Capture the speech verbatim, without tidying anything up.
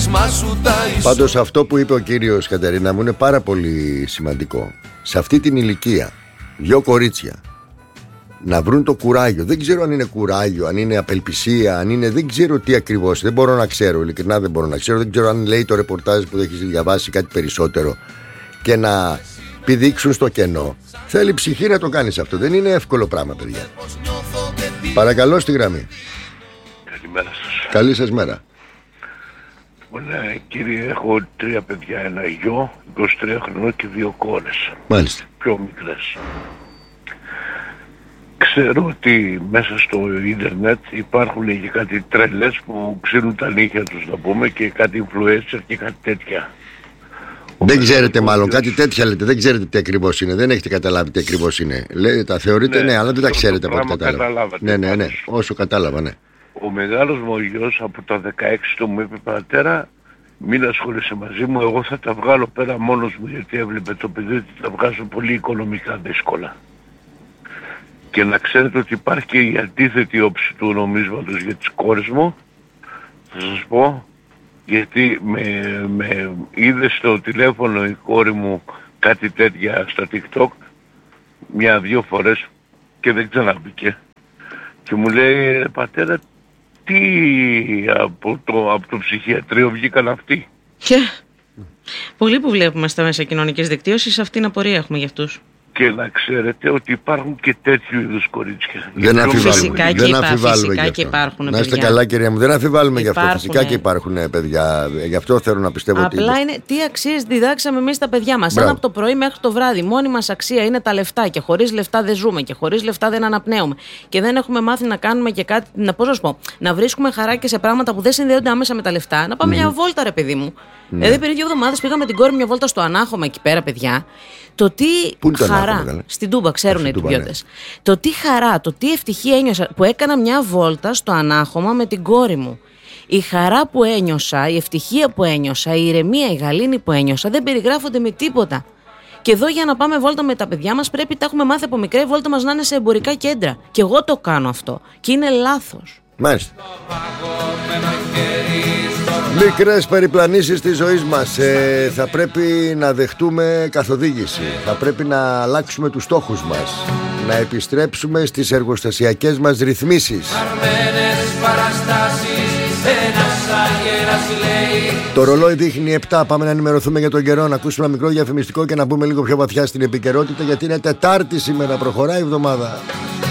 μα σου τα ίσου. Πάντως αυτό που είπε ο κύριος, Κατερίνα μου, είναι πάρα πολύ σημαντικό. Σε αυτή την ηλικία δυο κορίτσια να βρουν το κουράγιο. Δεν ξέρω αν είναι κουράγιο, αν είναι απελπισία, αν είναι. Δεν ξέρω τι ακριβώς. Δεν μπορώ να ξέρω. Ειλικρινά δεν μπορώ να ξέρω. Δεν ξέρω αν λέει το ρεπορτάζ που έχεις διαβάσει κάτι περισσότερο. Και να πηδήξουν στο κενό. Θέλει ψυχή να το κάνεις αυτό. Δεν είναι εύκολο πράγμα, παιδιά. Παρακαλώ στη γραμμή. Καλημέρα σας. Καλή σας μέρα. Ναι, κύριε, έχω τρία παιδιά. Ένα γιο, είκοσι τρία χρονών και δύο κόρες. Μάλιστα. Πιο μικρές. Ξέρω ότι μέσα στο ίντερνετ υπάρχουν και κάτι τρελές που ξύνουν τα νύχια τους, να πούμε, και κάτι influencer και κάτι τέτοια. Δεν ξέρετε, μάλλον κάτι τέτοια λέτε. Δεν ξέρετε τι ακριβώς είναι. Δεν έχετε καταλάβει τι ακριβώς είναι. Λέτε, τα θεωρείτε, ναι, ναι, αλλά δεν τα ξέρετε από ό,τι κατάλαβα. Ναι, ναι, ναι. Όσο κατάλαβα, ναι. Ο μεγάλος μου γιος από τα δεκαέξι του μου είπε, πατέρα, μην ασχολείσαι μαζί μου, εγώ θα τα βγάλω πέρα μόνος μου, γιατί έβλεπε το παιδί ότι τα βγάζω πολύ οικονομικά δύσκολα. Και να ξέρετε ότι υπάρχει και η αντίθετη όψη του νομίσματος για τις κόρες μου. Θα σας πω, γιατί με, με είδε στο τηλέφωνο η κόρη μου κάτι τέτοια στα TikTok μια-δυο φορές και δεν ξαναμπήκε. Και μου λέει, πατέρα, τι από το, από το ψυχιατρίο βγήκαν αυτοί. Yeah. Πολλοί που βλέπουμε στα μέσα κοινωνικής δικτύωσης, αυτήν απορία έχουμε για αυτούς. Και να ξέρετε ότι υπάρχουν και τέτοιου είδους κορίτσια. Δεν αμφιβάλλουμε. Φυσικά και, υπά, φυσικά και υπάρχουν. Να είστε παιδιά. καλά, κυρία μου. Δεν αμφιβάλλουμε γι' αυτό. Υπάρχουν. Φυσικά και υπάρχουν παιδιά. Γι' αυτό θέλω να πιστεύω. Απλά ότι είναι τι αξίες διδάξαμε εμείς τα παιδιά μας. Αν από το πρωί μέχρι το βράδυ μόνη μας αξία είναι τα λεφτά και χωρίς λεφτά δεν ζούμε και χωρίς λεφτά δεν αναπνέουμε και δεν έχουμε μάθει να κάνουμε και κάτι. Να, πώς να σου πω, να βρίσκουμε χαρά και σε πράγματα που δεν συνδέονται άμεσα με τα λεφτά. Να πάμε mm. μια βόλτα, ρε παιδί μου. Mm. Δηλαδή πριν δύο εβδομάδες πήγαμε την κόρη μια βόλτα στο Ανάχωμα εκεί πέρα, παιδιά. Το τι χαρά. Ανάχωμα, στην Τούμπα, ξέρουν οι τουμπιώτες. Ναι. Το τι χαρά, το τι ευτυχία ένιωσα που έκανα μια βόλτα στο Ανάχωμα με την κόρη μου. Η χαρά που ένιωσα, η ευτυχία που ένιωσα, η ηρεμία, η γαλήνη που ένιωσα δεν περιγράφονται με τίποτα. Και εδώ για να πάμε βόλτα με τα παιδιά μας πρέπει τα έχουμε μάθει από μικρά η βόλτα μας να είναι σε εμπορικά κέντρα. Και εγώ το κάνω αυτό. Και είναι λάθος. Μάλιστα. Μικρές περιπλανήσεις της ζωής μας. ε, Θα πρέπει να δεχτούμε καθοδήγηση. Θα πρέπει να αλλάξουμε τους στόχους μας. Να επιστρέψουμε στις εργοστασιακές μας ρυθμίσεις. Το ρολόι δείχνει επτά. Πάμε να ενημερωθούμε για τον καιρό. Να ακούσουμε ένα μικρό διαφημιστικό και να μπούμε λίγο πιο βαθιά στην επικαιρότητα, γιατί είναι Τετάρτη σήμερα. Προχωράει η εβδομάδα.